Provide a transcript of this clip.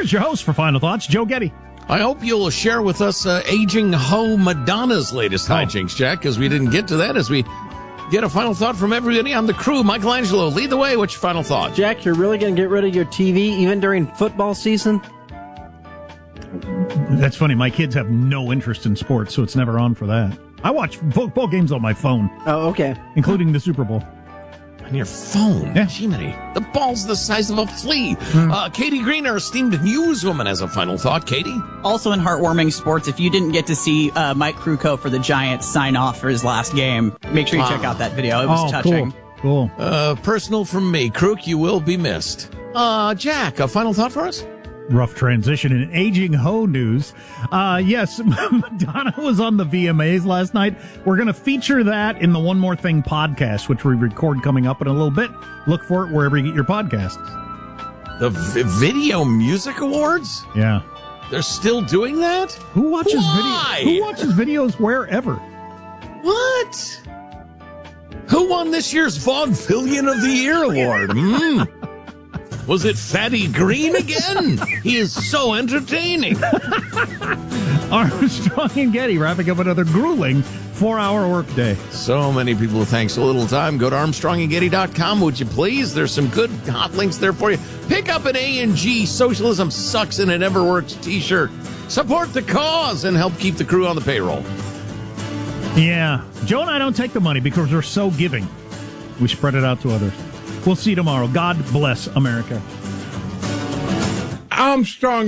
Here's your host for Final Thoughts, Joe Getty. I hope you'll share with us Aging Ho Madonna's latest hijinks, Jack, because we didn't get to that as we get a final thought from everybody on the crew. Michelangelo, lead the way. What's your final thought? Jack, you're really going to get rid of your TV even during football season? That's funny. My kids have no interest in sports, so it's never on for that. I watch football games on my phone. Oh, okay. Including the Super Bowl. On your phone? Yeah. Jiminy. The ball's the size of a flea. Katie Green, our esteemed newswoman, has a final thought. Katie? Also in heartwarming sports, if you didn't get to see Mike Krukow for the Giants sign off for his last game, make sure you check out that video. It was touching. Cool. Personal from me. Krook, you will be missed. Jack, a final thought for us? Rough transition in Aging Ho news. Yes, Madonna was on the VMAs last night. We're going to feature that in the One More Thing podcast, which we record coming up in a little bit. Look for it wherever you get your podcasts. The Video Music Awards? Yeah. They're still doing that? Who watches Why? Who watches videos wherever? What? Who won this year's Vaudevillian of the Year award? Was it Fatty Green again? He is so entertaining. Armstrong and Getty wrapping up another grueling 4-hour workday. So many people with thanks so little time. Go to ArmstrongandGetty.com, would you please? There's some good hot links there for you. Pick up an A&G Socialism Sucks and It Never Works t-shirt. Support the cause and help keep the crew on the payroll. Yeah. Joe and I don't take the money because we're so giving. We spread it out to others. We'll see you tomorrow. God bless America. Armstrong